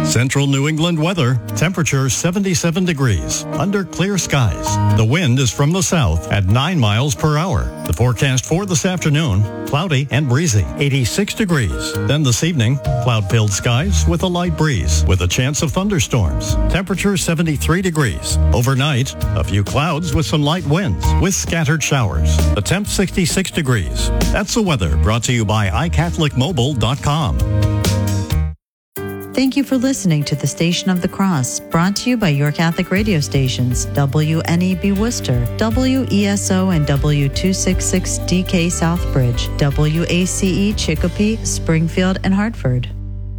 Central New England weather, temperature 77 degrees, under clear skies. The wind is from the south at 9 miles per hour. The forecast for this afternoon, cloudy and breezy, 86 degrees. Then this evening, cloud-filled skies with a light breeze with a chance of thunderstorms. Temperature 73 degrees. Overnight, a few clouds with some light winds with scattered showers. The temp 66 degrees. That's the weather brought to you by iCatholicMobile.com. Thank you for listening to the Station of the Cross, brought to you by your Catholic radio stations, WNEB Worcester, WESO and W266DK Southbridge, WACE Chicopee, Springfield, and Hartford.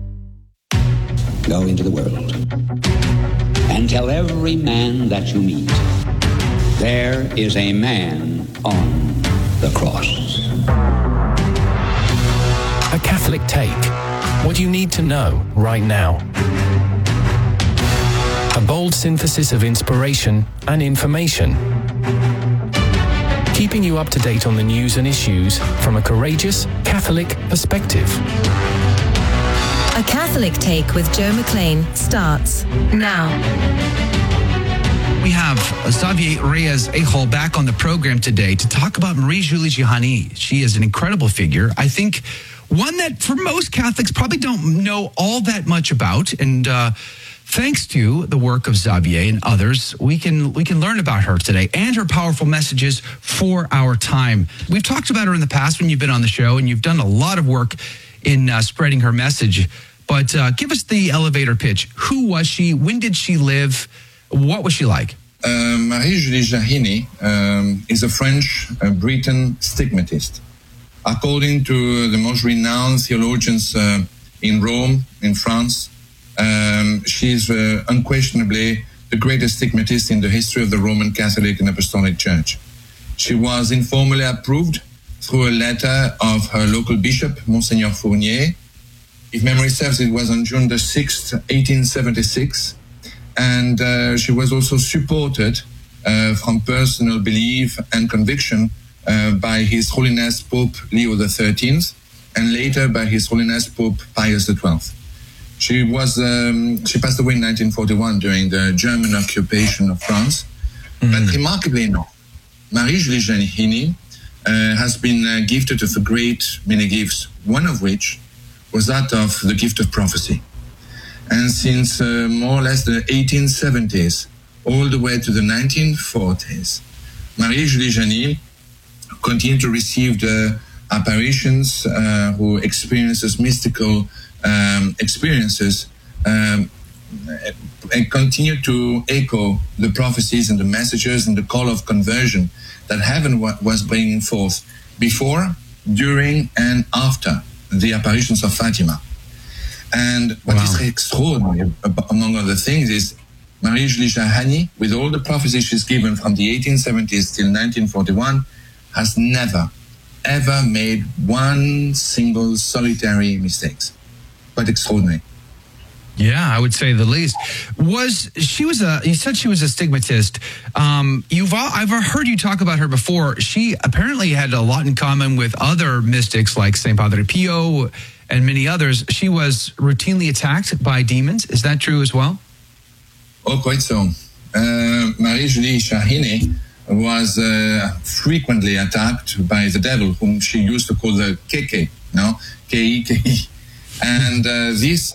Go into the world and tell every man that you meet, there is a man on the cross. A Catholic Take. What you need to know right now. A bold synthesis of inspiration and information. Keeping you up to date on the news and issues from a courageous Catholic perspective. A Catholic Take with Joe McLean starts now. We have Xavier Reyes-Ejol back on the program today to talk about Marie-Julie Jehani. She is an incredible figure. I think one that for most Catholics probably don't know all that much about. And thanks to the work of Xavier and others, we can learn about her today and her powerful messages for our time. We've talked about her in the past when you've been on the show, and you've done a lot of work in spreading her message. But give us the elevator pitch. Who was she? When did she live? What was she like? Marie-Julie Jehani is a French-Briton stigmatist. According to the most renowned theologians in Rome, in France, she's unquestionably the greatest stigmatist in the history of the Roman Catholic and Apostolic Church. She was informally approved through a letter of her local bishop, Monseigneur Fournier. If memory serves, it was on June the 6th, 1876. And she was also supported from personal belief and conviction by His Holiness Pope Leo XIII, and later by His Holiness Pope Pius XII. She passed away in 1941 during the German occupation of France. But remarkably enough, Marie-Julie Jehani has been gifted with a great many gifts, one of which was that of the gift of prophecy. And since more or less the 1870s, all the way to the 1940s, Marie-Julie Jehani continued to receive the apparitions, who experiences mystical experiences, and continue to echo the prophecies and the messages and the call of conversion that heaven was bringing forth before, during, and after the apparitions of Fatima. And what is extraordinary, among other things, is Marie-Julie Jehani, with all the prophecies she's given from the 1870s till 1941, has never, ever made one single solitary mistake. Quite extraordinary. Yeah, I would say the least. You said she was a stigmatist. I've heard you talk about her before. She apparently had a lot in common with other mystics like Saint Padre Pio and many others. She was routinely attacked by demons. Is that true as well? Oh, quite so. Marie-Julie Jehani was frequently attacked by the devil, whom she used to call the Keke, K-E-K-E. And this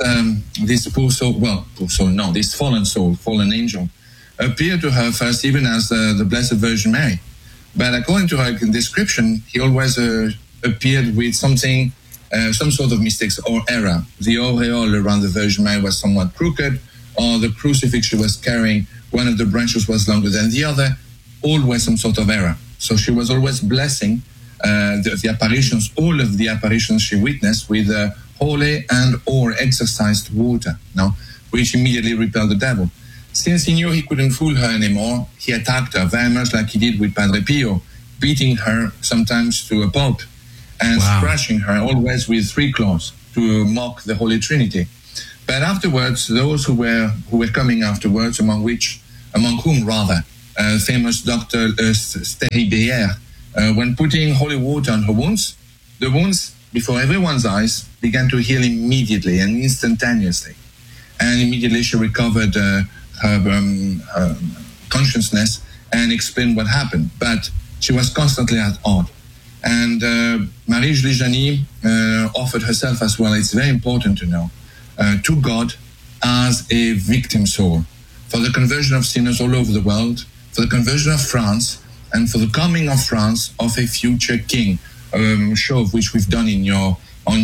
fallen angel, appeared to her first even as the Blessed Virgin Mary. But according to her description, he always appeared with something, some sort of mistakes or error. The aureole around the Virgin Mary was somewhat crooked, or the crucifix she was carrying, one of the branches was longer than the other, always some sort of error. So she was always blessing the apparitions, all of the apparitions she witnessed with holy and or exorcised water, which immediately repelled the devil. Since he knew he couldn't fool her anymore, he attacked her very much like he did with Padre Pio, beating her sometimes to a pulp and scratching her always with 3 claws to mock the Holy Trinity. But afterwards, those who were coming afterwards, among whom famous Dr. Stéribière, when putting holy water on her wounds, the wounds before everyone's eyes began to heal immediately and instantaneously. and immediately she recovered her consciousness and explained what happened. But she was constantly at odds. And Marie-Julie Jahenny offered herself as well, it's very important to know, to God as a victim soul for the conversion of sinners all over the world, for the conversion of France, and for the coming of France of a future king, show of which we've done your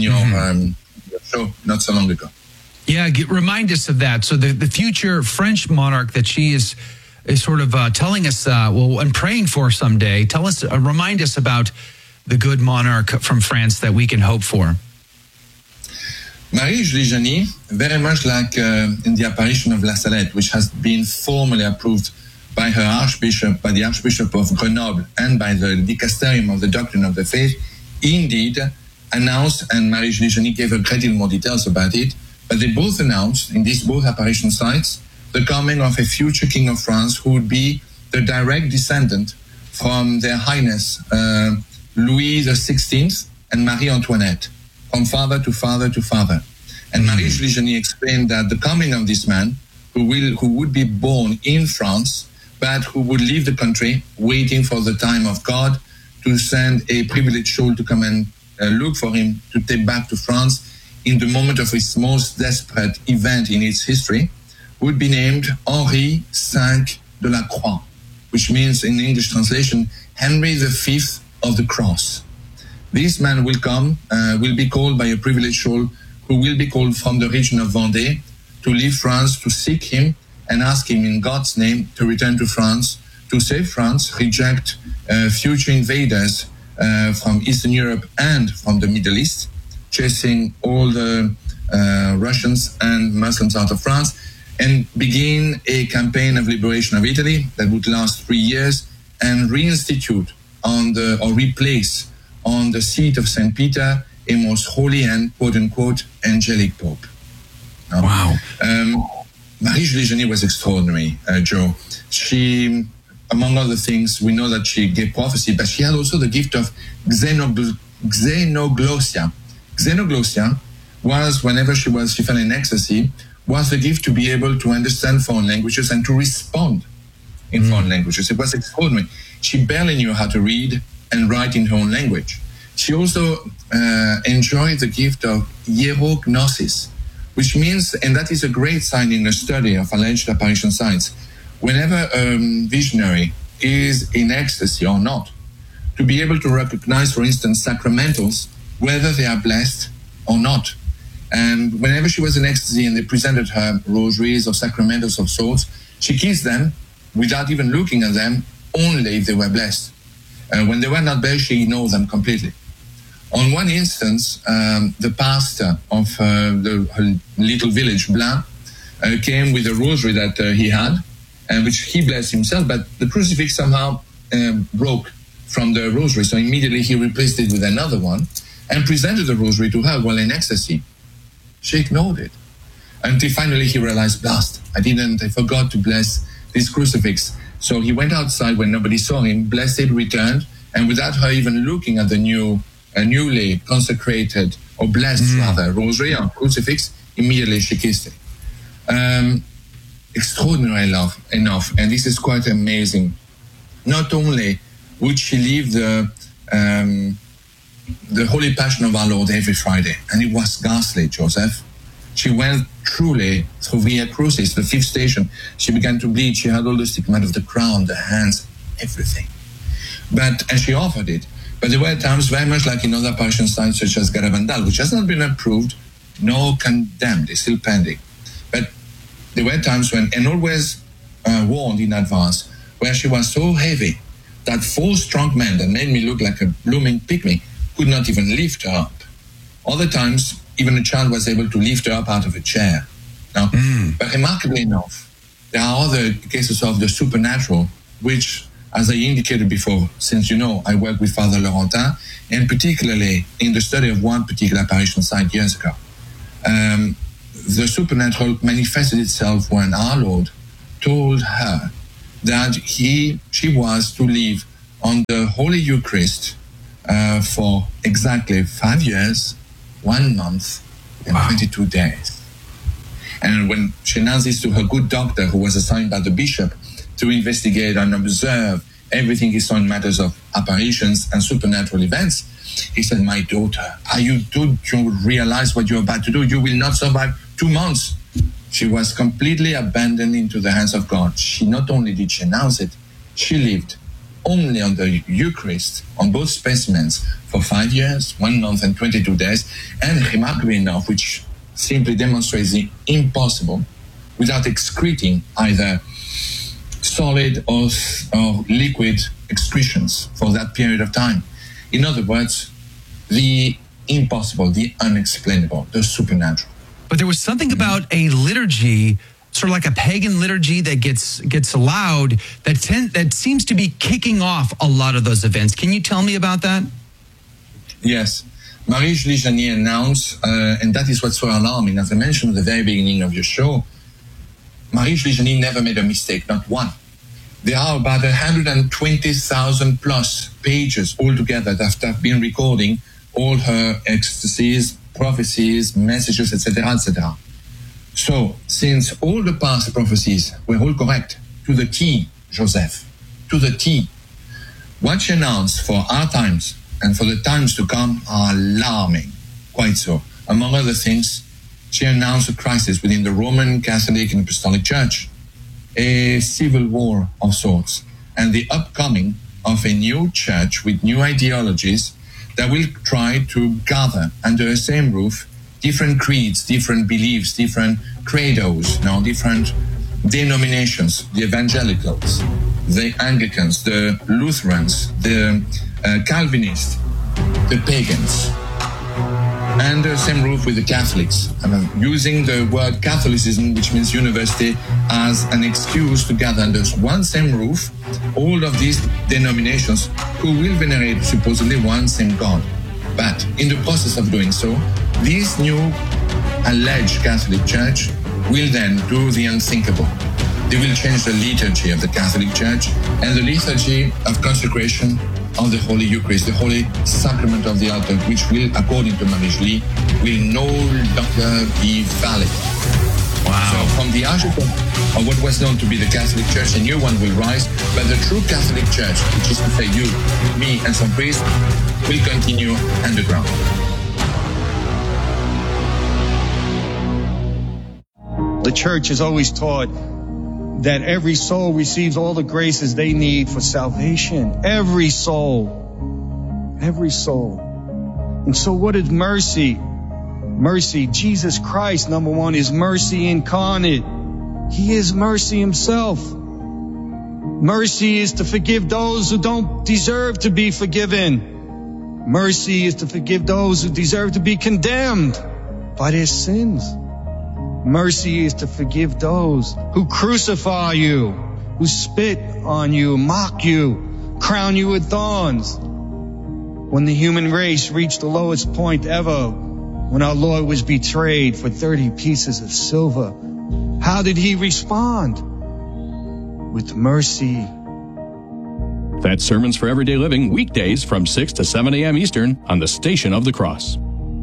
show not so long ago. Yeah, remind us of that. So the future French monarch that she is sort of telling us, and praying for someday. Remind us about the good monarch from France that we can hope for. Marie-Julie Jahenny, very much like in the apparition of La Salette, which has been formally approved by the Archbishop of Grenoble, and by the Dicasterium of the Doctrine of the Faith, indeed announced, and Marie-Julie Jahenny gave a great deal more details about it, but they both announced in these both apparition sites the coming of a future king of France who would be the direct descendant from their Highness Louis XVI and Marie Antoinette, from father to father to father. And Marie-Julie Jahenny explained that the coming of this man, who would be born in France, but who would leave the country waiting for the time of God to send a privileged soul to come and look for him to take back to France in the moment of its most desperate event in its history, would be named Henri V de la Croix, which means in English translation, Henry V of the Cross. This man will come, will be called by a privileged soul who will be called from the region of Vendée to leave France, to seek him and ask him in God's name to return to France, to save France, reject future invaders from Eastern Europe and from the Middle East, chasing all the Russians and Muslims out of France, and begin a campaign of liberation of Italy that would last 3 years and reinstitute or replace on the seat of St. Peter a most holy and quote-unquote angelic pope. Wow. Marie-Julie Jahenny was extraordinary, Joe. She, among other things, we know that she gave prophecy, but she had also the gift of xenoglossia. Xenoglossia was, whenever she fell in ecstasy, was the gift to be able to understand foreign languages and to respond in foreign languages. It was extraordinary. She barely knew how to read and write in her own language. She also enjoyed the gift of hierognosis, which means, and that is a great sign in the study of alleged apparition sites, whenever a visionary is in ecstasy or not, to be able to recognize, for instance, sacramentals, whether they are blessed or not. And whenever she was in ecstasy and they presented her rosaries or sacramentals of sorts, she kissed them without even looking at them, only if they were blessed. When they were not blessed, she ignored them completely. On one instance, the pastor of her little village, Blain, came with a rosary that he had, which he blessed himself, but the crucifix somehow broke from the rosary. So immediately he replaced it with another one and presented the rosary to her while in ecstasy. She ignored it until finally he realized, blast, I forgot to bless this crucifix. So he went outside when nobody saw him, blessed it, returned, and without her even looking at the newly consecrated, or blessed rather, rosary or crucifix, immediately she kissed it. Extraordinary love enough, and this is quite amazing. Not only would she leave the Holy Passion of our Lord every Friday, and it was ghastly, Joseph. She went truly through Via Crucis, the 5th station. She began to bleed. She had all the stigmata of the crown, the hands, everything. And she offered it. But there were times, very much like in other apparition sites such as Garabandal, which has not been approved, nor condemned, it's still pending. But there were times when, and always warned in advance, where she was so heavy that 4 strong men that made me look like a blooming pygmy could not even lift her up. Other times, even a child was able to lift her up out of a chair. Now, but remarkably enough, there are other cases of the supernatural, which, as I indicated before, since you know I work with Father Laurentin, and particularly in the study of one particular apparition site years ago, the supernatural manifested itself when our Lord told her that she was to live on the Holy Eucharist for exactly 5 years, 1 month, and 22 days. And when she announced this to her good doctor, who was assigned by the bishop to investigate and observe everything he saw in matters of apparitions and supernatural events, he said, "My daughter, don't you realize what you're about to do? You will not survive 2 months." She was completely abandoned into the hands of God. She not only did she announce it, she lived only on the Eucharist, on both specimens, for 5 years, 1 month and 22 days. And remarkably enough, which simply demonstrates the impossible, without excreting either solid or liquid excretions for that period of time. In other words, the impossible, the unexplainable, the supernatural. But there was something about a liturgy, sort of like a pagan liturgy that gets allowed, that seems to be kicking off a lot of those events. Can you tell me about that? Yes. Marie-Julie Jahenny announced, and that is what's so alarming, as I mentioned at the very beginning of your show, Marie-Julie Jahenny never made a mistake, not one. There are about 120,000 plus pages altogether that have been recording all her ecstasies, prophecies, messages, etc., etc. So, since all the past prophecies were all correct, to the T, Joseph, to the T, what she announced for our times and for the times to come are alarming, quite so. Among other things, she announced a crisis within the Roman Catholic and Apostolic Church, a civil war of sorts, and the upcoming of a new church with new ideologies that will try to gather under the same roof different creeds, different beliefs, different credos, different denominations, the evangelicals, the Anglicans, the Lutherans, the Calvinists, the pagans, and the same roof with the Catholics. I'm using the word Catholicism, which means university, as an excuse to gather under one same roof all of these denominations who will venerate supposedly one same God. But in the process of doing so, this new alleged Catholic Church will then do the unthinkable. They will change the liturgy of the Catholic Church and the liturgy of consecration of the Holy Eucharist, the Holy Sacrament of the altar, which will, according to Marie-Julie, will no longer be valid. Wow. So from the ashes of what was known to be the Catholic Church, a new one will rise, but the true Catholic Church, which is to say you, me, and some priests, will continue underground. The Church has always taught that every soul receives all the graces they need for salvation. Every soul. Every soul. And so what is mercy? Mercy, Jesus Christ, number one, is mercy incarnate. He is mercy himself. Mercy is to forgive those who don't deserve to be forgiven. Mercy is to forgive those who deserve to be condemned by their sins. Mercy is to forgive those who crucify you, who spit on you, mock you, crown you with thorns. When the human race reached the lowest point ever, when our Lord was betrayed for 30 pieces of silver, how did he respond? With mercy. That's Sermons for Everyday Living, weekdays from 6 to 7 a.m. Eastern on the Station of the Cross.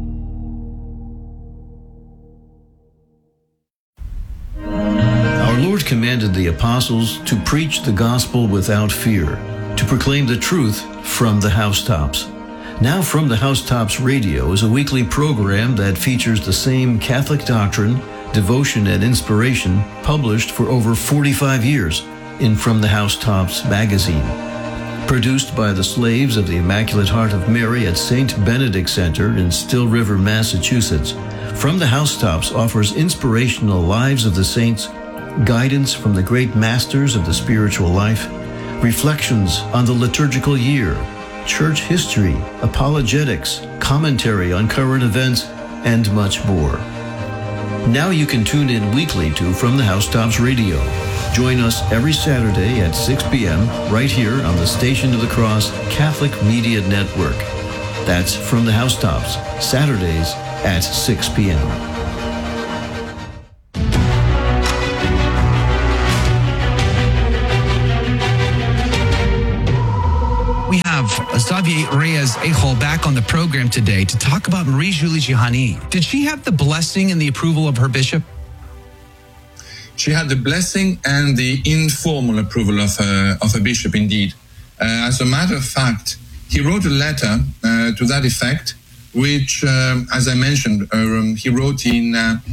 Our Lord commanded the apostles to preach the gospel without fear, to proclaim the truth from the housetops. Now From the Housetops Radio is a weekly program that features the same Catholic doctrine, devotion, and inspiration published for over 45 years in From the Housetops magazine. Produced by the slaves of the Immaculate Heart of Mary at St. Benedict Center in Still River, Massachusetts, From the Housetops offers inspirational lives of the saints, guidance from the great masters of the spiritual life, reflections on the liturgical year, church history, apologetics, commentary on current events, and much more. Now you can tune in weekly to From the Housetops Radio. Join us every Saturday at 6 p.m. right here on the Station of the Cross Catholic Media Network. That's From the Housetops, Saturdays at 6 p.m. We have Xavier Reyes-Echol back on the program today to talk about Marie-Julie Jahenny. Did she have the blessing and the approval of her bishop? she had the blessing and the informal approval of a bishop, indeed. As a matter of fact, he wrote a letter to that effect, which, as I mentioned, he wrote in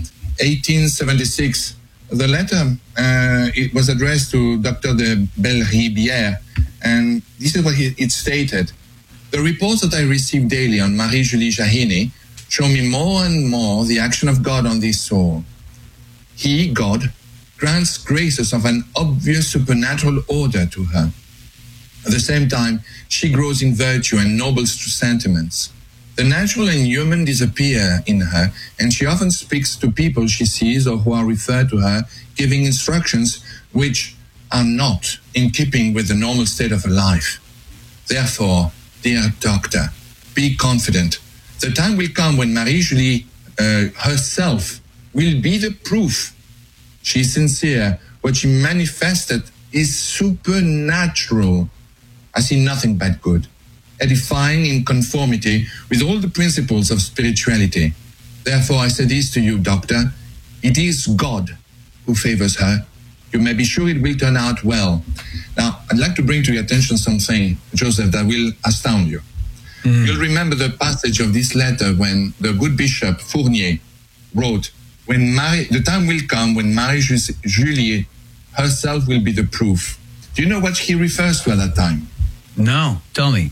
1876. The letter, it was addressed to Dr. de Bellrivière, and this is what it stated. The reports that I receive daily on Marie-Julie Jahini show me more and more the action of God on this soul. He, God, grants graces of an obvious supernatural order to her. At the same time, she grows in virtue and noble sentiments. The natural and human disappear in her, and she often speaks to people she sees or who are referred to her, giving instructions which are not in keeping with the normal state of her life. Therefore, dear doctor, be confident. The time will come when Marie-Julie herself will be the proof. She is sincere. What she manifested is supernatural. I see nothing but good, edifying in conformity with all the principles of spirituality. Therefore, I say this to you, doctor. It is God who favors her. You may be sure it will turn out well. Now, I'd like to bring to your attention something, Joseph, that will astound you. You'll remember the passage of this letter when the good bishop Fournier wrote, the time will come when Marie-Julie herself will be the proof. Do you know what he refers to at that time? No, tell me.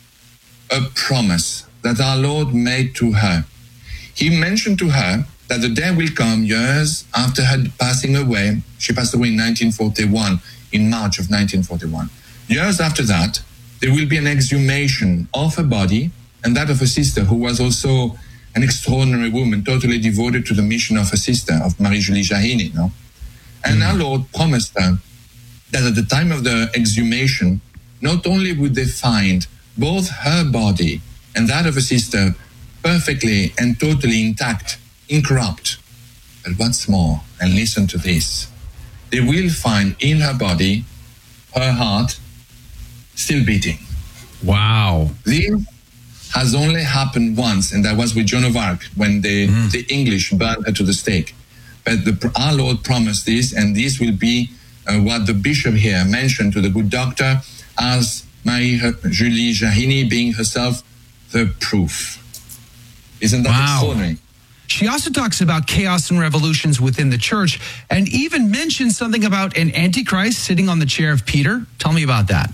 A promise that our Lord made to her. He mentioned to her that the day will come years after her passing away. She passed away in 1941, in March of 1941. Years after that, there will be an exhumation of her body and that of her sister, who was also an extraordinary woman, totally devoted to the mission of her sister, of Marie-Julie Jahini. No? And our Lord promised her that at the time of the exhumation, not only would they find both her body and that of her sister perfectly and totally intact, incorrupt, but what's more, and listen to this, they will find in her body her heart still beating. Wow. This has only happened once, and that was with Joan of Arc when the English burned her to the stake. But our Lord promised this, and this will be what the bishop here mentioned to the good doctor as Marie-Julie Jahini being herself the proof. Isn't that extraordinary? She also talks about chaos and revolutions within the church and even mentions something about an antichrist sitting on the chair of Peter. Tell me about that.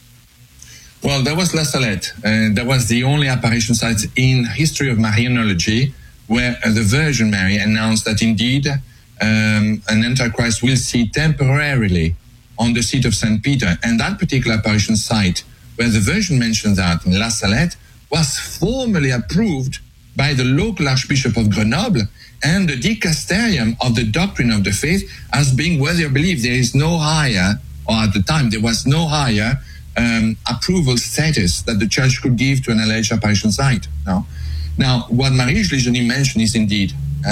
Well, that was La Salette. That was the only apparition site in history of Marianology where the Virgin Mary announced that indeed an Antichrist will sit temporarily on the seat of St. Peter. And that particular apparition site where the Virgin mentioned that in La Salette was formally approved by the local Archbishop of Grenoble and the Dicasterium of the Doctrine of the Faith as being worthy of belief. There is no higher, or at the time there was no higher approval status that the church could give to an alleged apparition site. Now, what Marie-Julie Jahini mentioned is indeed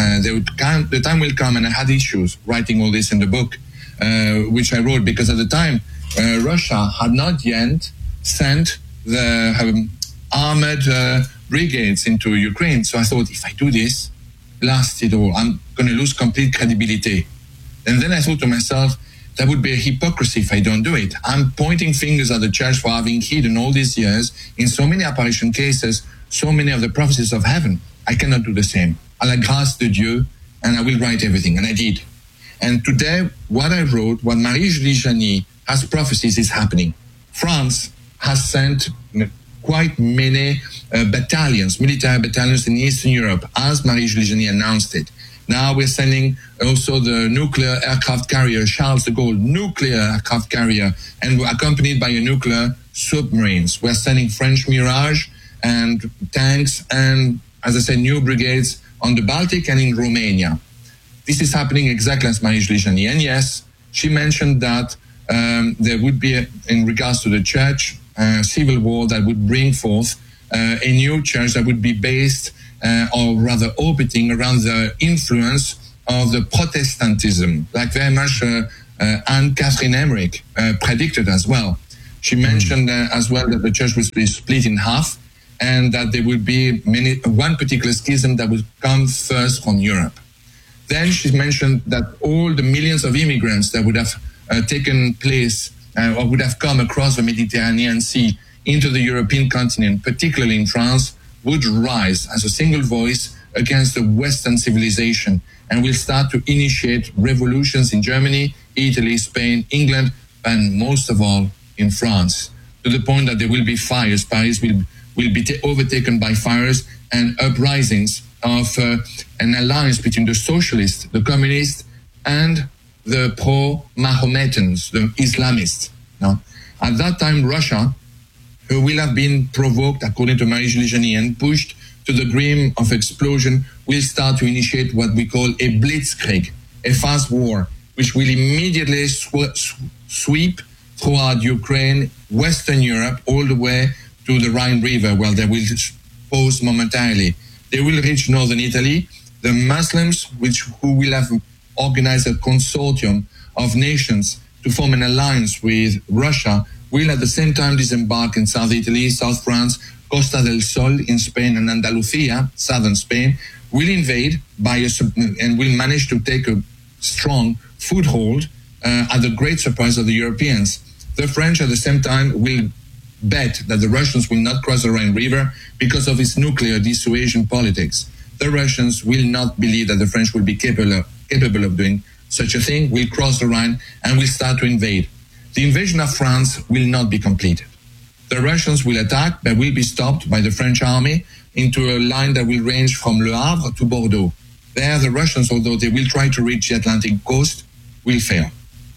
the time will come, and I had issues writing all this in the book, which I wrote because at the time Russia had not yet sent the armored brigades into Ukraine. So I thought, if I do this, blast it all, I'm going to lose complete credibility. And then I thought to myself, that would be a hypocrisy if I don't do it. I'm pointing fingers at the church for having hidden all these years in so many apparition cases, so many of the prophecies of heaven. I cannot do the same. À la grâce de Dieu, and I will write everything. And I did. And today, what I wrote, what Marie-Julie Jahini has prophesied is happening. France has sent quite many battalions, military battalions in Eastern Europe, as Marie-Julie Jahini announced it. Now we're sending also the nuclear aircraft carrier, Charles de Gaulle, nuclear aircraft carrier, and we're accompanied by a nuclear submarines. We're sending French Mirage and tanks and, as I said, new brigades on the Baltic and in Romania. This is happening exactly as Marie-Julie Jahini. And yes, she mentioned that there would be, in regards to the church, civil war that would bring forth a new church that would be based or rather orbiting around the influence of the Protestantism, like very much Anne-Catherine Emmerich predicted as well. She mentioned as well that the church would be split in half and that there would be one particular schism that would come first from Europe. Then she mentioned that all the millions of immigrants that would have taken place or would have come across the Mediterranean Sea into the European continent, particularly in France, would rise as a single voice against the Western civilization and will start to initiate revolutions in Germany, Italy, Spain, England, and most of all in France, to the point that there will be fires. Paris will be overtaken by fires and uprisings of an alliance between the socialists, the communists, and the pro-Mahometans, the Islamists. No? At that time, Russia, who will have been provoked, according to Marie-Julie Jahenny, and pushed to the brink of explosion, will start to initiate what we call a blitzkrieg, a fast war, which will immediately sweep throughout Ukraine, Western Europe, all the way to the Rhine River, where they will pause momentarily. They will reach northern Italy. The Muslims, who will have organized a consortium of nations to form an alliance with Russia, will at the same time disembark in South Italy, South France, Costa del Sol in Spain, and Andalusia, southern Spain, will invade and will manage to take a strong foothold at the great surprise of the Europeans. The French at the same time will bet that the Russians will not cross the Rhine River because of its nuclear dissuasion politics. The Russians will not believe that the French will be capable of doing such a thing, will cross the Rhine and will start to invade. The invasion of France will not be completed. The Russians will attack, but will be stopped by the French army into a line that will range from Le Havre to Bordeaux. There, the Russians, although they will try to reach the Atlantic coast, will fail.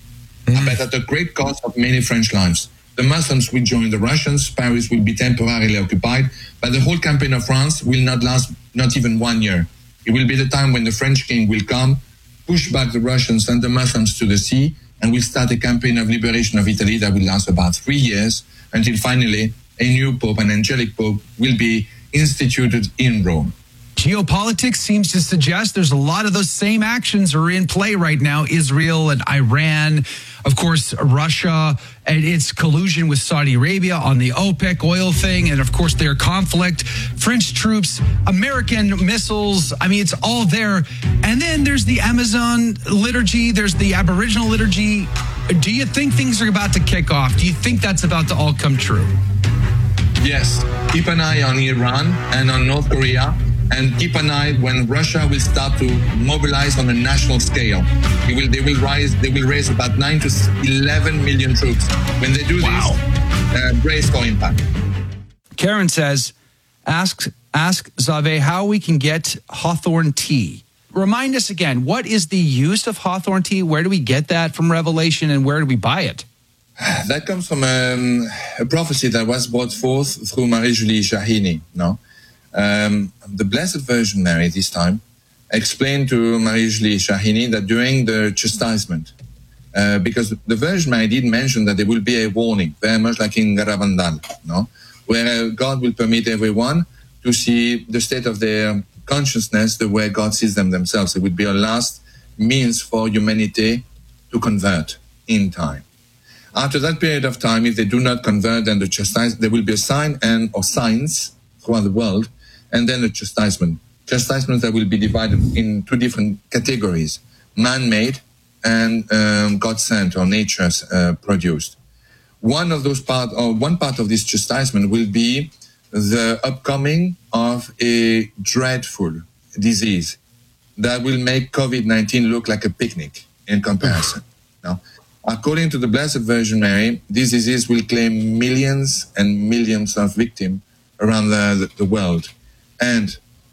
But at the great cost of many French lives. The Muslims will join the Russians, Paris will be temporarily occupied, but the whole campaign of France will not last not even 1 year. It will be the time when the French king will come, push back the Russians and the Muslims to the sea, and will start a campaign of liberation of Italy that will last about 3 years, until finally a new pope, an angelic pope, will be instituted in Rome. Geopolitics seems to suggest there's a lot of those same actions are in play right now. Israel and Iran, of course, Russia and its collusion with Saudi Arabia on the OPEC oil thing, and of course their conflict, French troops, American missiles. I mean, it's all there. And then there's the Amazon liturgy, there's the Aboriginal liturgy. Do you think things are about to kick off? Do you think that's about to all come true? Yes. Keep an eye on Iran and on North Korea. And keep an eye when Russia will start to mobilize on a national scale. They will raise about 9 to 11 million troops. When they do this, brace for impact. Karen says, ask Zave how we can get hawthorn tea. Remind us again, what is the use of hawthorn tea? Where do we get that from Revelation, and where do we buy it? That comes from a prophecy that was brought forth through Marie-Julie Jahenny, no? The Blessed Virgin Mary this time explained to Marie-Julie Jahenny that during the chastisement, because the Virgin Mary did mention that there will be a warning, very much like in Garavandal, no? Where God will permit everyone to see the state of their consciousness the way God sees them themselves. It would be a last means for humanity to convert in time. After that period of time, if they do not convert, then there will be a sign or signs throughout the world, and then the chastisement. Chastisement that will be divided in two different categories, man-made and God-sent or nature's produced. One part of this chastisement will be the upcoming of a dreadful disease that will make COVID-19 look like a picnic in comparison. Now, according to the Blessed Virgin Mary, this disease will claim millions and millions of victims around the world. And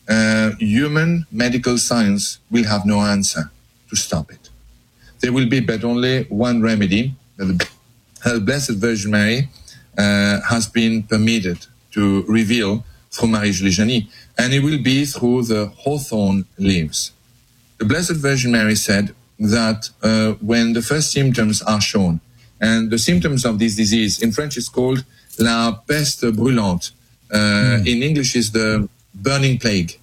human medical science will have no answer to stop it. There will be but only one remedy. The Blessed Virgin Mary has been permitted to reveal through Marie-Julie Jahenny, and it will be through the hawthorn leaves. The Blessed Virgin Mary said that when the first symptoms are shown, and the symptoms of this disease, in French is called la peste brûlante, in English is the burning plague.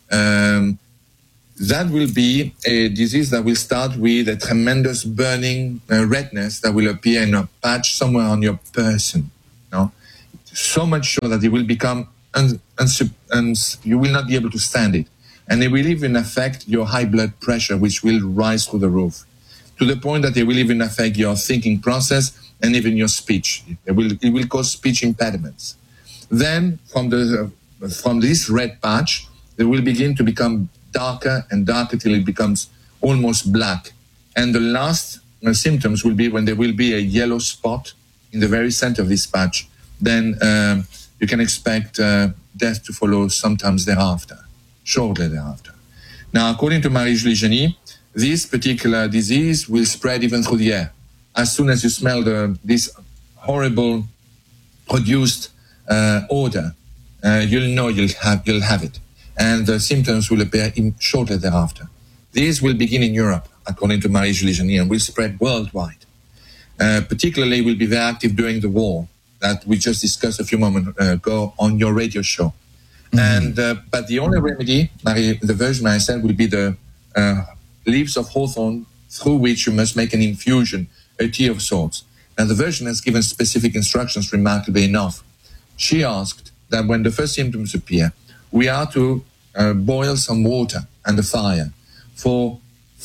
That will be a disease that will start with a tremendous burning redness that will appear in a patch somewhere on your person. No? So much so that it will become, and you will not be able to stand it. and they will even affect your high blood pressure, which will rise through the roof, to the point that they will even affect your thinking process and even your speech. It will cause speech impediments. Then, from this red patch, they will begin to become darker and darker till it becomes almost black. And the last symptoms will be when there will be a yellow spot in the very center of this patch. Then you can expect death to follow sometimes thereafter, shortly thereafter. Now, according to Marie-Julie Jahenny, this particular disease will spread even through the air. As soon as you smell this horrible produced odor, you'll know you'll have it. And the symptoms will appear shortly thereafter. These will begin in Europe, according to Marie-Julie Jahenny, and will spread worldwide. Particularly will be very active during the war that we just discussed a few moments ago on your radio show. And but the only remedy, the Virgin Mary said, will be the leaves of hawthorn, through which you must make an infusion, a tea of sorts. And the Virgin has given specific instructions, remarkably enough. She asked that when the first symptoms appear, we are to boil some water and a fire for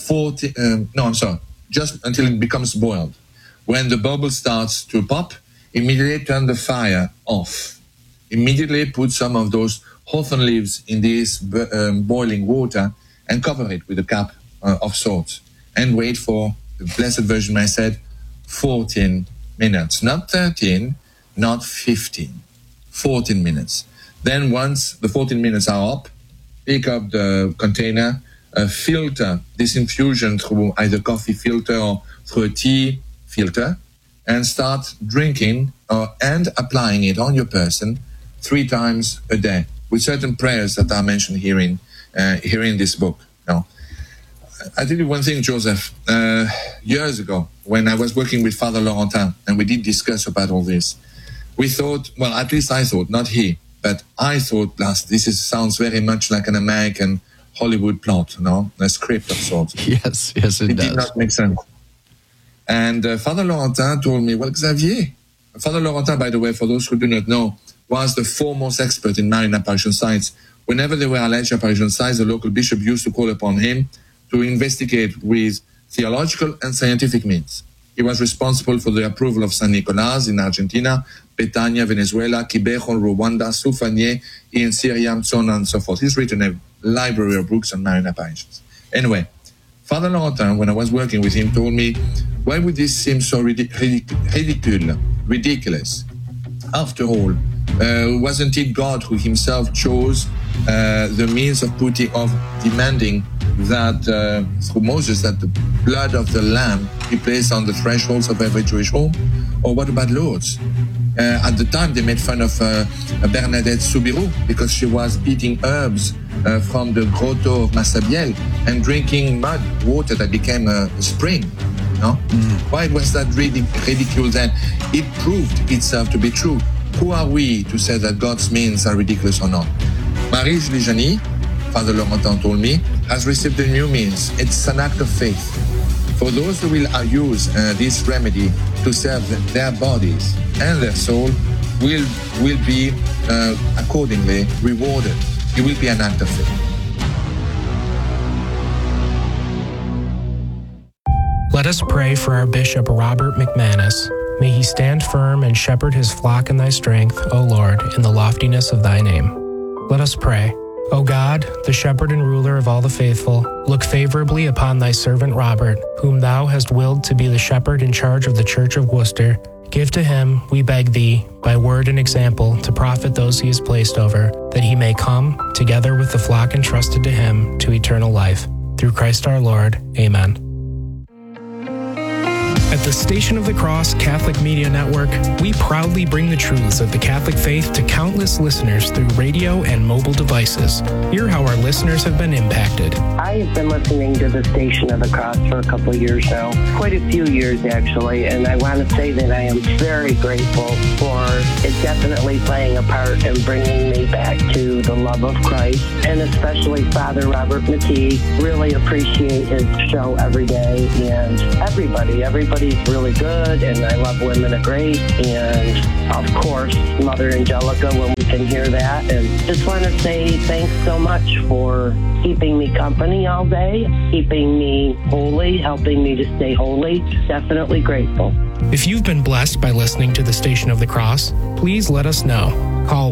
just until it becomes boiled. When the bubble starts to pop, immediately turn the fire off. Immediately put some of those hawthorn leaves in this boiling water and cover it with a cap of sorts. And wait for, the Blessed Virgin Mary said, 14 minutes. Not 13, not 15. 14 minutes. Then once the 14 minutes are up, pick up the container, filter this infusion through either coffee filter or through a tea filter, and start drinking and applying it on your person 3 times a day with certain prayers that are mentioned here in this book. Now, I tell you one thing, Joseph. Years ago, when I was working with Father Laurentin, and we did discuss about all this, we thought, well, at least I thought, not he, but I thought, this sounds very much like an American Hollywood plot, a script of sorts. Yes, it does. It did not make sense. And Father Laurentin told me, well, Xavier, Father Laurentin, by the way, for those who do not know, was the foremost expert in Marian apparition sites. Whenever there were alleged apparition sites, the local bishop used to call upon him to investigate with theological and scientific means. He was responsible for the approval of San Nicolas in Argentina, Betania, Venezuela, Quibejo, Rwanda, Soufanier in Syria, so on and so forth. He's written a library of books on Marian apparitions. Anyway, Father Laurentin, when I was working with him, told me, why would this seem so ridiculous? After all, wasn't it God who himself chose the means of demanding that through Moses that the blood of the lamb be placed on the thresholds of every Jewish home? Or what about Lourdes? At the time, they made fun of Bernadette Soubirous because she was eating herbs from the grotto of Massabielle and drinking mud, water that became a spring. No? Why was that ridicule then? It proved itself to be true. Who are we to say that God's means are ridiculous or not? Marie-Julie Jahenny, Father Laurentin told me, has received a new means. It's an act of faith. For those who will use this remedy to serve their bodies and their soul, will be accordingly rewarded. It will be an act of faith. Let us pray for our Bishop Robert McManus. May he stand firm and shepherd his flock in thy strength, O Lord, in the loftiness of thy name. Let us pray. O God, the shepherd and ruler of all the faithful, look favorably upon thy servant Robert, whom thou hast willed to be the shepherd in charge of the Church of Worcester. Give to him, we beg thee, by word and example, to profit those he has placed over, that he may come, together with the flock entrusted to him, to eternal life. Through Christ our Lord. Amen. At the Station of the Cross Catholic Media Network, we proudly bring the truths of the Catholic faith to countless listeners through radio and mobile devices. Hear how our listeners have been impacted. I I've been listening to the Station of the Cross for a couple of years now, quite a few years actually, and I want to say that I am very grateful for it definitely playing a part in bringing me back to the love of Christ, and especially Father Robert McKee. Really appreciate his show every day, and everybody's really good, and I love Women of Grace, and of course Mother Angelica when we can hear that, and just want to say thanks so much for keeping me company all day, keeping me holy, helping me to stay holy. Definitely grateful. If you've been blessed by listening to the Station of the Cross, please let us know. Call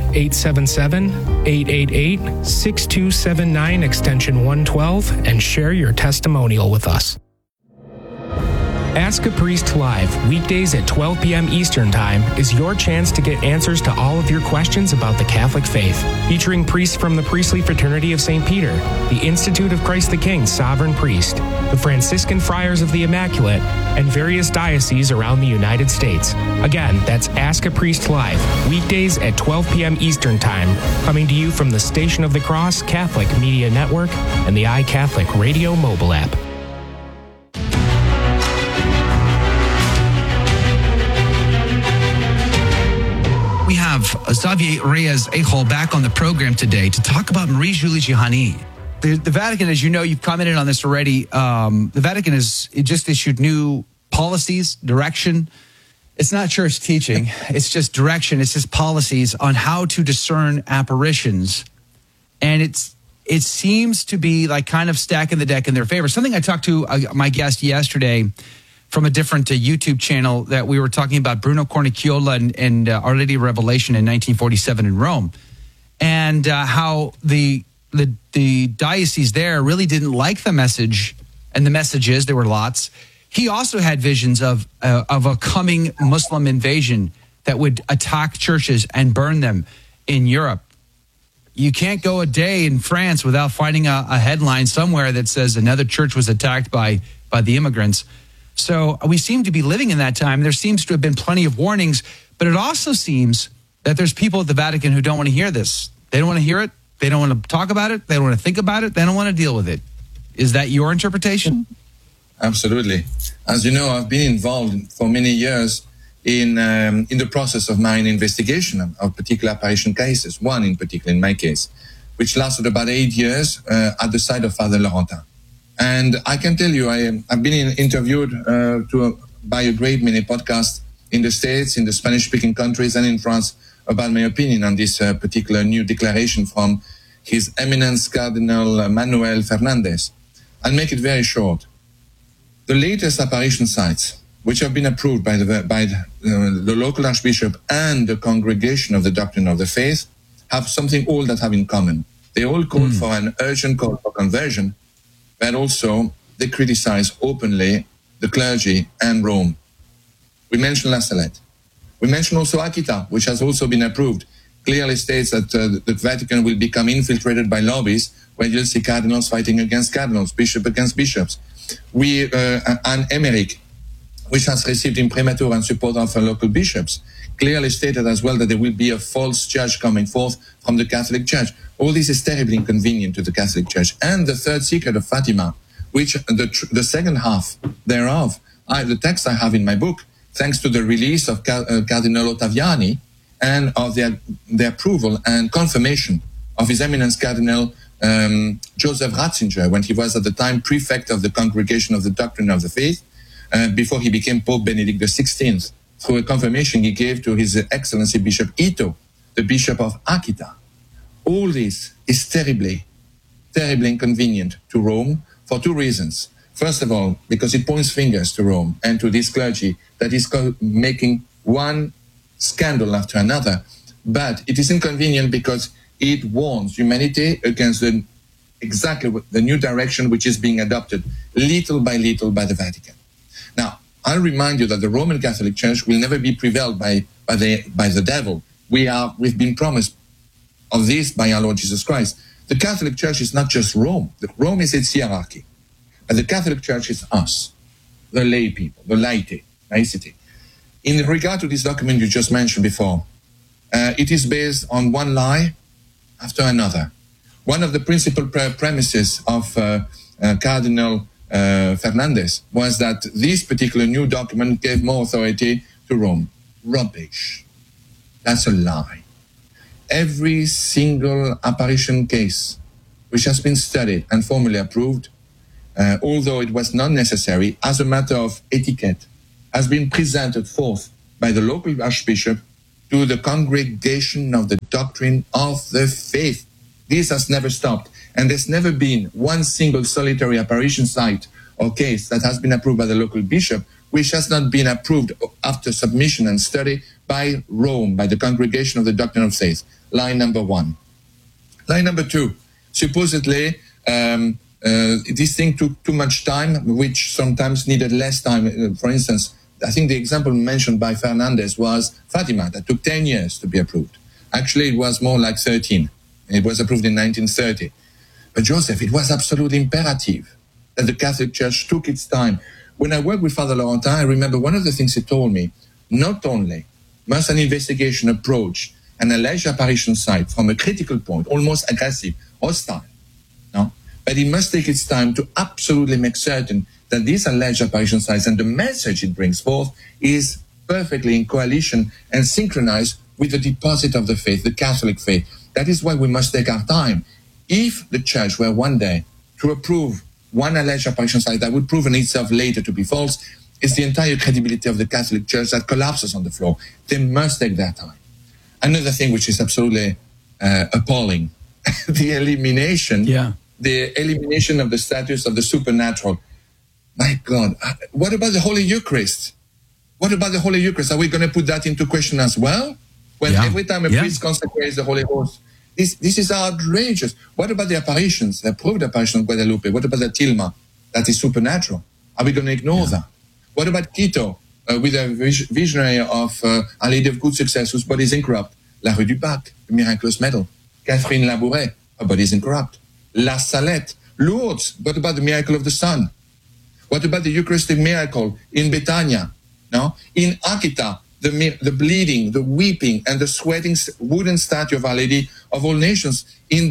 1-877-888-6279 extension 112 and share your testimonial with us. Ask a Priest Live, weekdays at 12 p.m. Eastern Time, is your chance to get answers to all of your questions about the Catholic faith. Featuring priests from the Priestly Fraternity of St. Peter, the Institute of Christ the King Sovereign Priest, the Franciscan Friars of the Immaculate, and various dioceses around the United States. Again, that's Ask a Priest Live, weekdays at 12 p.m. Eastern Time, coming to you from the Station of the Cross Catholic Media Network and the iCatholic Radio mobile app. We have Xavier Reyes-Ejol back on the program today to talk about Marie-Julie Jihani. The Vatican, as you know, you've commented on this already. The Vatican has just issued new policies, direction. It's not church teaching. It's just direction. It's just policies on how to discern apparitions. And it seems to be like kind of stacking the deck in their favor. Something I talked to my guest yesterday from a different YouTube channel, that we were talking about Bruno Cornicchiola and Our Lady of Revelation in 1947 in Rome, and how the diocese there really didn't like the message and the messages. There were lots. He also had visions of a coming Muslim invasion that would attack churches and burn them in Europe. You can't go a day in France without finding a headline somewhere that says another church was attacked by the immigrants. So we seem to be living in that time. There seems to have been plenty of warnings, but it also seems that there's people at the Vatican who don't want to hear this. They don't want to hear it. They don't want to talk about it. They don't want to think about it. They don't want to deal with it. Is that your interpretation? Absolutely. As you know, I've been involved for many years in the process of my investigation of particular apparition cases, one in particular in my case, which lasted about 8 years at the side of Father Laurentin. And I can tell you, I've been interviewed by a great many podcasts in the States, in the Spanish-speaking countries, and in France about my opinion on this particular new declaration from His Eminence Cardinal Manuel Fernandez. I'll make it very short. The latest apparition sites, which have been approved by the local archbishop and the Congregation of the Doctrine of the Faith, have something all that have in common. They all call for an urgent call for conversion, but also they criticize openly the clergy and Rome. We mentioned La Salette. We mentioned also Akita, which has also been approved. Clearly states that the Vatican will become infiltrated by lobbies where you'll see cardinals fighting against cardinals, bishop against bishops. And Emmerich, which has received imprimatur and support of local bishops, clearly stated as well that there will be a false judge coming forth from the Catholic Church. All this is terribly inconvenient to the Catholic Church. And the third secret of Fatima, which the second half thereof, the text I have in my book, thanks to the release of Cardinal Ottaviani and of the approval and confirmation of His Eminence Cardinal Joseph Ratzinger, when he was at the time prefect of the Congregation of the Doctrine of the Faith, before he became Pope Benedict XVI, through a confirmation he gave to His Excellency Bishop Ito, the Bishop of Akita. All this is terribly, terribly inconvenient to Rome for two reasons. First of all, because it points fingers to Rome and to this clergy that is making one scandal after another. But it is inconvenient because it warns humanity against exactly the new direction which is being adopted little by the Vatican. Now, I'll remind you that the Roman Catholic Church will never be prevailed by the devil. We've been promised of this by our Lord Jesus Christ. The Catholic Church is not just Rome. Rome is its hierarchy. But the Catholic Church is us, the lay people, the laicity. In regard to this document you just mentioned before, it is based on one lie after another. one of the principal premises of Cardinal Fernandez was that this particular new document gave more authority to Rome. Rubbish. That's a lie. Every single apparition case which has been studied and formally approved, although it was not necessary, as a matter of etiquette, has been presented forth by the local archbishop to the congregation of the doctrine of the faith. This has never stopped. And there's never been one single solitary apparition site or case that has been approved by the local bishop, which has not been approved after submission and study by Rome, by the congregation of the doctrine of faith. Line number one. Line number two. Supposedly, this thing took too much time, which sometimes needed less time. For instance, I think the example mentioned by Fernandez was Fatima, that took 10 years to be approved. Actually, it was more like 13. It was approved in 1930. But Joseph, it was absolutely imperative that the Catholic Church took its time. When I worked with Father Laurentin, I remember one of the things he told me, not only must an investigation approach an alleged apparition site from a critical point, almost aggressive, hostile, no? But it must take its time to absolutely make certain that these alleged apparition sites and the message it brings forth is perfectly in coalition and synchronized with the deposit of the faith, the Catholic faith. That is why we must take our time. If the Church were one day to approve one alleged apparition site that would prove in itself later to be false, it's the entire credibility of the Catholic Church that collapses on the floor. They must take their time. Another thing which is absolutely appalling, the elimination of the status of the supernatural. My God, what about the Holy Eucharist? What about the Holy Eucharist? Are we going to put that into question as well? When every time a priest consecrates the Holy Ghost, this is outrageous. What about the apparitions, the approved apparition of Guadalupe? What about the Tilma? That is supernatural. Are we going to ignore that? What about Quito, with a visionary of Our Lady of Good Success, whose body is incorrupt? La Rue du Bac, the miraculous medal. Catherine Labouré, her body is incorrupt. La Salette. Lourdes, what about the miracle of the sun? What about the Eucharistic miracle in Betania? No? In Akita, the bleeding, the weeping, and the sweating wooden statue of Our Lady of All Nations in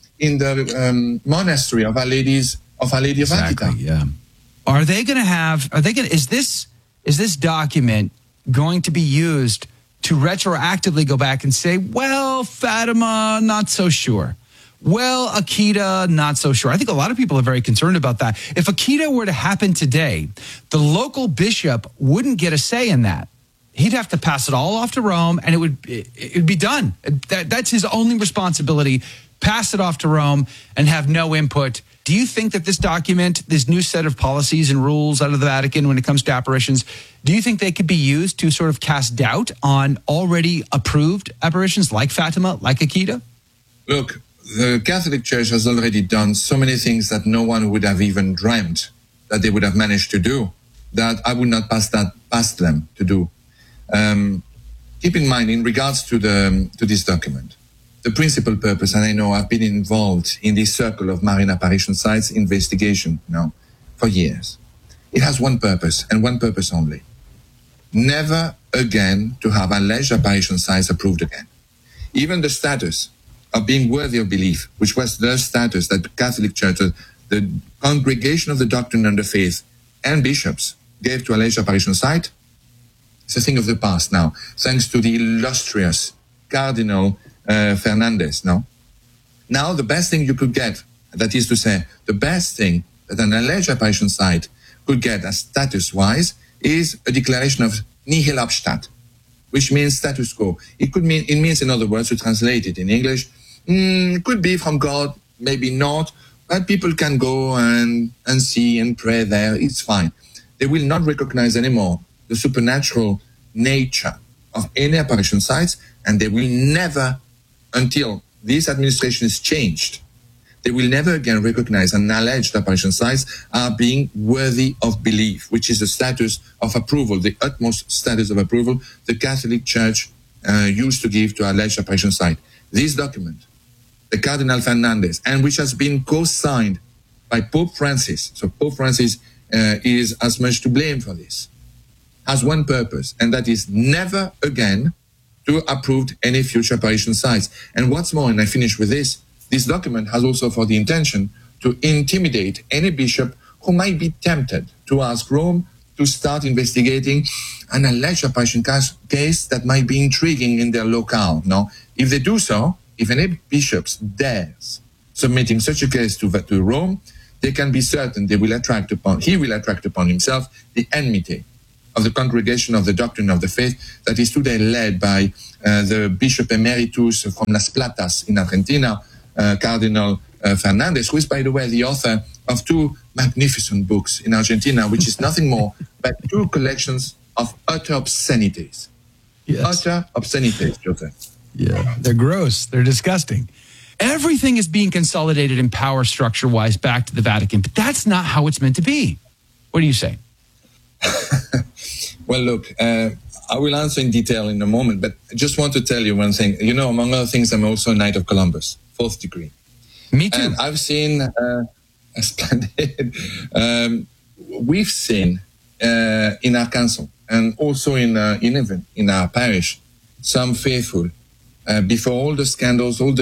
the monastery of Our Lady of Akita. Yeah. Is this document going to be used to retroactively go back and say, well, Fatima, not so sure. Well, Akita, not so sure. I think a lot of people are very concerned about that. If Akita were to happen today, the local bishop wouldn't get a say in that. He'd have to pass it all off to Rome, and it'd be done. That's his only responsibility. Pass it off to Rome and have no input. Do you think that this document, this new set of policies and rules out of the Vatican when it comes to apparitions, do you think they could be used to sort of cast doubt on already approved apparitions like Fatima, like Akita? Look, the Catholic Church has already done so many things that no one would have even dreamt that they would have managed to do, that I would not pass that past them to do. Keep in mind, in regards to this document, the principal purpose, and I know I've been involved in this circle of Marian apparition sites investigation now for years. It has one purpose, and one purpose only. Never again to have alleged apparition sites approved again. Even the status of being worthy of belief, which was the status that the Catholic Church, the congregation of the doctrine and the faith, and bishops gave to alleged apparition site, it's a thing of the past now, thanks to the illustrious Cardinal Fernandez. No? Now, the best thing you could get, that is to say, the best thing that an alleged apparition site could get as status-wise is a declaration of nihil obstat, which means status quo. It means, in other words, to translate it in English, it could be from God, maybe not, but people can go and see and pray there. It's fine. They will not recognize anymore the supernatural nature of any apparition sites, and they will never, until this administration is changed, they will never again recognize an alleged apparition sites are being worthy of belief, which is the status of approval, the utmost status of approval the Catholic Church used to give to alleged apparition site. This document, the Cardinal Fernandez, and which has been co-signed by Pope Francis, so Pope Francis is as much to blame for this, has one purpose, and that is never again to approve any future apparition sites. And what's more, and I finish with this, This document has also for the intention to intimidate any bishop who might be tempted to ask Rome to start investigating an alleged apparition case that might be intriguing in their locale. Now, if they do so, if any bishops dares submitting such a case to Rome, they can be certain he will attract upon himself the enmity of the Congregation of the Doctrine of the Faith that is today led by the Bishop Emeritus from Las Platas in Argentina, Cardinal Fernandez, who is, by the way, the author of 2 magnificent books in Argentina, which is nothing more but 2 collections of utter obscenities. Yes. Utter obscenities, Joseph. Yeah, they're gross. They're disgusting. Everything is being consolidated in power structure-wise back to the Vatican, but that's not how it's meant to be. What do you say? Well, look, I will answer in detail in a moment, but I just want to tell you one thing. You know, among other things, I'm also a Knight of Columbus, 4th degree. Me too. And I've seen a splendid... we've seen in our council and also in our parish, some faithful, before all the scandals, all the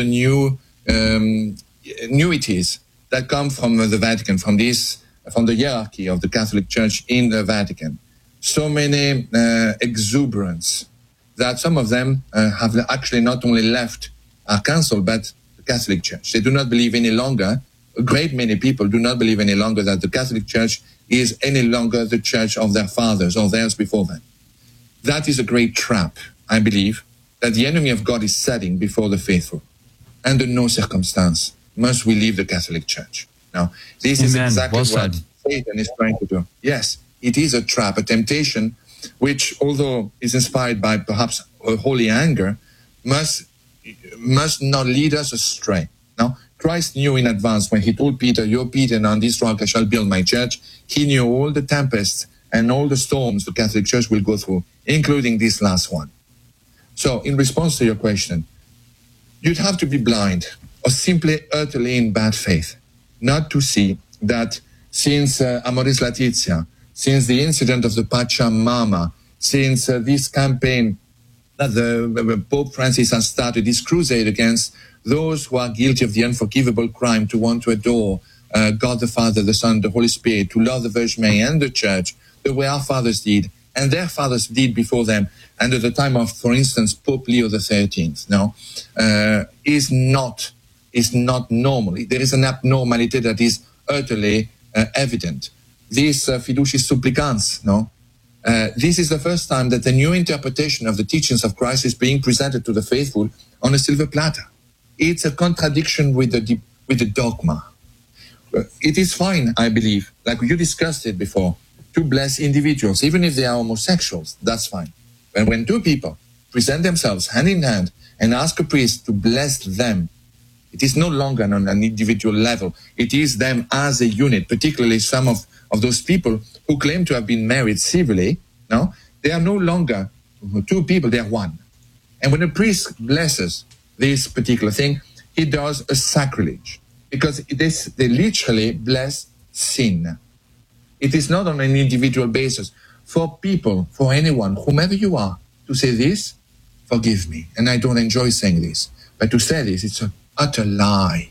newities that come from the Vatican, from the hierarchy of the Catholic Church in the Vatican. So many exuberance that some of them have actually not only left our council, but the Catholic Church. They do not believe any longer, a great many people do not believe any longer that the Catholic Church is any longer the church of their fathers or theirs before them. That is a great trap, I believe, that the enemy of God is setting before the faithful. Under no circumstance must we leave the Catholic Church. Now, this is exactly what Satan is trying to do. Yes, it is a trap, a temptation, which, although is inspired by perhaps a holy anger, must not lead us astray. Now, Christ knew in advance when he told Peter, "You're Peter, and on this rock I shall build my church." He knew all the tempests and all the storms the Catholic Church will go through, including this last one. So, in response to your question, you'd have to be blind or simply utterly in bad faith not to see that since Amoris Laetitia, since the incident of the Pachamama, since this campaign that the Pope Francis has started, this crusade against those who are guilty of the unforgivable crime to want to adore God the Father, the Son, the Holy Spirit, to love the Virgin Mary and the Church the way our fathers did, and their fathers did before them, and at the time of, for instance, Pope Leo XIII, is not normal. There is an abnormality that is utterly evident. This fiducia supplicans, this is the first time that a new interpretation of the teachings of Christ is being presented to the faithful on a silver platter. It's a contradiction with the dogma. It is fine, I believe, like you discussed it before, to bless individuals, even if they are homosexuals, that's fine. But when 2 people present themselves hand in hand and ask a priest to bless them, it is no longer on an individual level. It is them as a unit, particularly some of those people who claim to have been married civilly. No, they are no longer 2 people, they are one. And when a priest blesses this particular thing, he does a sacrilege, because they literally bless sin. It is not on an individual basis. For people, for anyone, whomever you are, to say this, forgive me, and I don't enjoy saying this, but to say this, it's an utter lie.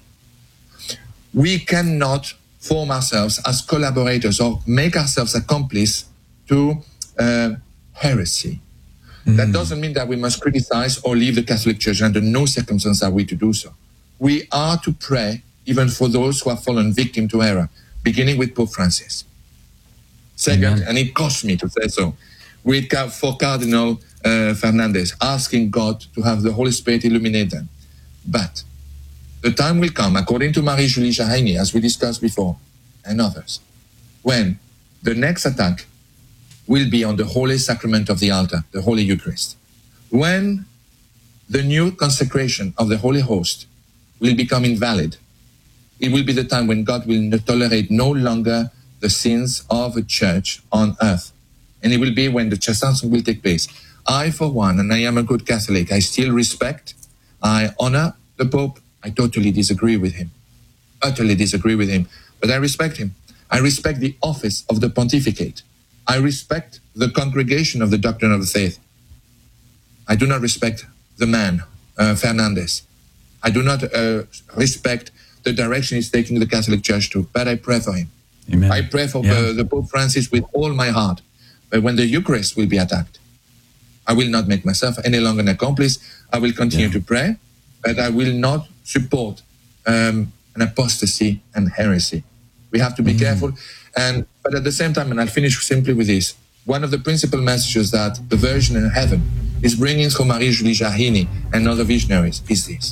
We cannot form ourselves as collaborators or make ourselves accomplices to heresy. That doesn't mean that we must criticize or leave the Catholic Church. Under no circumstance are we to do so. We are to pray even for those who have fallen victim to error, beginning with Pope Francis. Second, and it cost me to say so, for Cardinal Fernandez, asking God to have the Holy Spirit illuminate them. But the time will come, according to Marie-Julie Jahani, as we discussed before, and others, when the next attack will be on the Holy Sacrament of the altar, the Holy Eucharist. When the new consecration of the Holy Host will become invalid, it will be the time when God will tolerate no longer the sins of a church on earth. And it will be when the chastisement will take place. I, for one, and I am a good Catholic, I still respect, I honor the Pope. I totally disagree with him. Utterly disagree with him. But I respect him. I respect the office of the pontificate. I respect the congregation of the Doctrine of the Faith. I do not respect the man, Fernandez. I do not respect the direction he's taking the Catholic Church to, but I pray for him. Amen. I pray for the Pope Francis with all my heart. But when the Eucharist will be attacked, I will not make myself any longer an accomplice. I will continue to pray, but I will not support an apostasy and heresy. We have to be careful. But at the same time, and I'll finish simply with this, one of the principal messages that the Virgin in heaven is bringing through Marie-Julie Jahini and other visionaries is this.